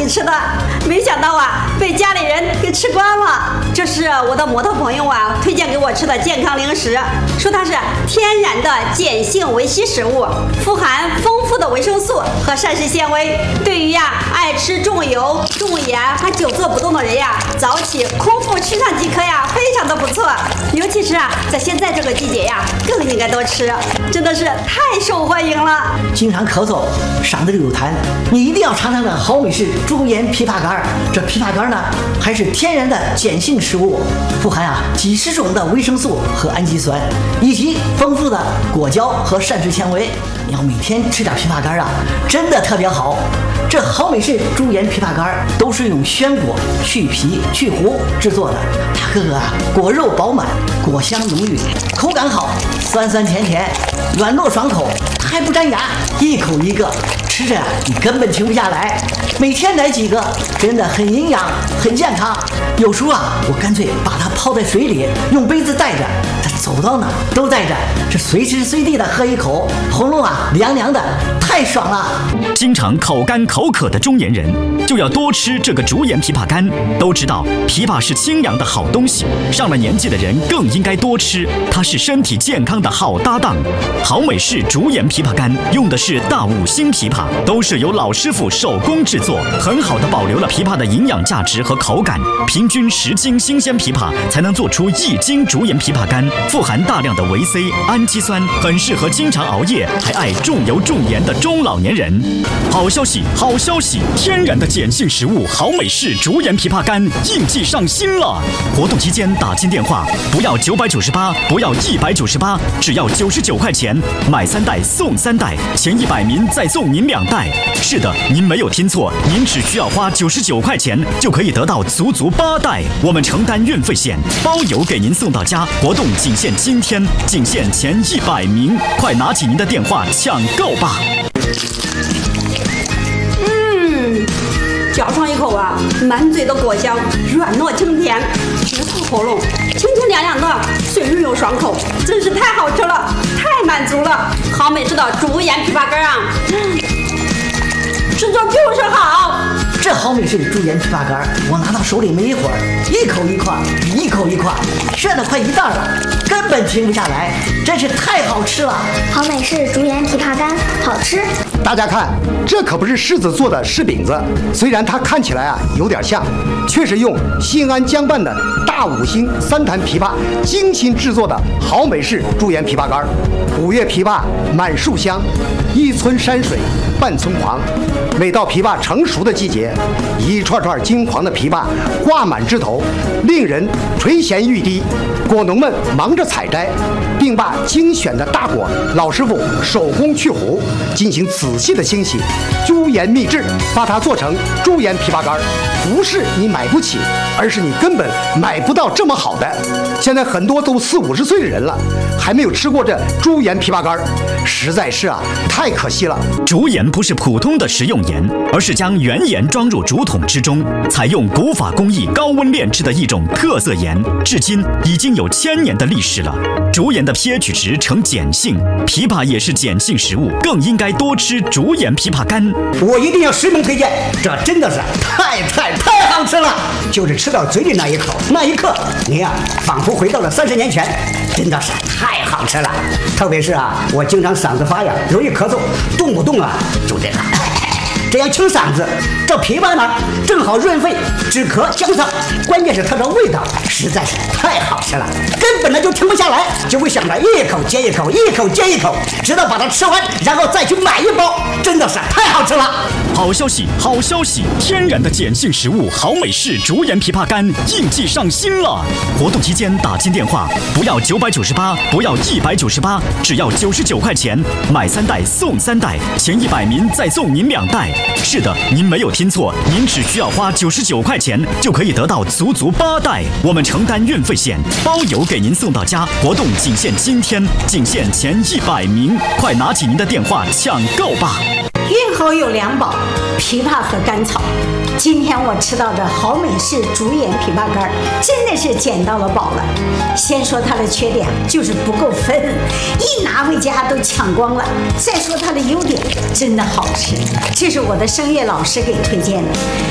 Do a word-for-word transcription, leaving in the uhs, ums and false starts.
己吃的，没想到啊，被家里人给吃光了。这是我的模特朋友啊推荐给我吃的健康零食，说它是天然的碱性维 C 食物，富含丰富的维生素和膳食纤维，对于呀爱吃重油、重盐还久坐不动的人呀，早起空腹吃上几颗呀，非常的不错。尤其是啊，在现在这个季节呀，更应该多吃，真的是太受欢迎了。 经常咳嗽、嗓子里有痰，你一定要尝尝这好美式猪盐枇杷干。这枇杷干呢，还是天然的碱性食物，富含啊几十种的维生素和氨基酸，以及丰富的果胶和膳食纤维。你要每天吃点枇杷干啊，真的特别好。这好美式猪盐枇杷干都是用鲜果去皮去核制作的，它个个啊果肉饱满，果香浓郁，口感好，酸酸甜甜，软糯爽口，还不粘牙，一口一个，吃着你根本停不下来。每天来几个，真的很营养，很健康。有时候啊，我干脆把它泡在水里，用杯子带着，它走到哪都带着，这随时随地的喝一口，喉咙啊凉凉的，太爽了。 经常口干口渴的中年人，就要多吃这个竹盐枇杷干。都知道枇杷是清凉的好东西，上了年纪的人更应该多吃，它是身体健康的好搭档。好美式竹盐枇杷干用的是大五星枇杷，都是由老师傅手工制作，很好的保留了枇杷的营养价值和口感。平均十斤新鲜枇杷才能做出一斤竹盐枇杷干，富含大量的维 C、氨基酸，很适合经常熬夜还爱重油重盐的中老年人。好消息，好消息！天然的碱性食物好美式竹盐枇杷干应季上新了！活动期间打进电话，不要九百九十八，不要一百九十八，只要九十九块钱，买三袋送三袋，前一百名再送您两袋。是的，您没有听错，您只需要花九十九块钱就可以得到足足八袋，我们承担运费险，包邮给您送到家。活动仅限今天，仅限前一百名，快拿起您的电话抢购吧！ 嗯，嚼上一口啊，满嘴的果香，软糯清甜，直刺喉咙，清清凉凉的，水润又爽口，真是太好吃了，太满足了。好美式的竹盐枇杷干啊，吃着就是好。 这好美式猪盐枇杷干，我拿到手里没一会儿，一口一块，一口一块，炫得快一袋了，根本停不下来，真是太好吃了。 好美式竹盐枇杷干，好吃。 大家看，这可不是柿子做的柿饼子，虽然它看起来啊有点像，却是用新安江拌的大五星三坛枇杷精心制作的好美式猪盐枇杷干。五月枇杷满树香，一村山水伴葱黄。每到枇杷成熟的季节，一串串金黄的枇杷挂满枝头，令人垂涎欲滴。果农们忙着采摘，并把精选的大果老师傅手工去核，进行仔细的清洗，猪盐秘制，把它做成猪盐枇杷干。不是你买不起，而是你根本买不到这么好的。现在很多都四五十岁的人了，还没有吃过这猪盐枇杷干，实在是啊太可惜了。 竹盐不是普通的食用盐，而是将原盐装入竹筒之中，采用古法工艺高温炼制的一种特色盐，至今已经有千年的历史了。竹盐的 pH 值呈碱性，枇杷也是碱性食物，更应该多吃竹盐枇杷干。 我一定要实名推荐，这真的是太太太好吃了！就是吃到嘴里那一口，那一刻，你呀、啊，仿佛回到了三十年前，真的是太好吃了。特别是啊，我经常嗓子发痒，容易咳嗽，动不动啊就这个。这样清嗓子，这枇杷呢正好润肺止咳降燥，关键是它的味道实在是太好吃了，根本呢就停不下来，就会想着一口接一口，一口接一口，直到把它吃完，然后再去买一包，真的是太好吃了。 好消息，好消息！天然的碱性食物好美式竹盐枇杷干应季上新了！活动期间打进电话，不要九百九十八，不要一百九十八，只要九十九块钱，买三袋送三袋，前一百名再送您两袋。是的，您没有听错，您只需要花九十九块钱就可以得到足足八袋，我们承担运费险，包邮给您送到家。活动仅限今天，仅限前一百名，快拿起您的电话抢购吧！ 咽喉有两宝，枇杷和甘草。今天我吃到的好美式竹盐枇杷干，真的是捡到了宝了。先说它的缺点，就是不够分，一拿回家都抢光了。再说它的优点，真的好吃，这是我的声乐老师给推荐的。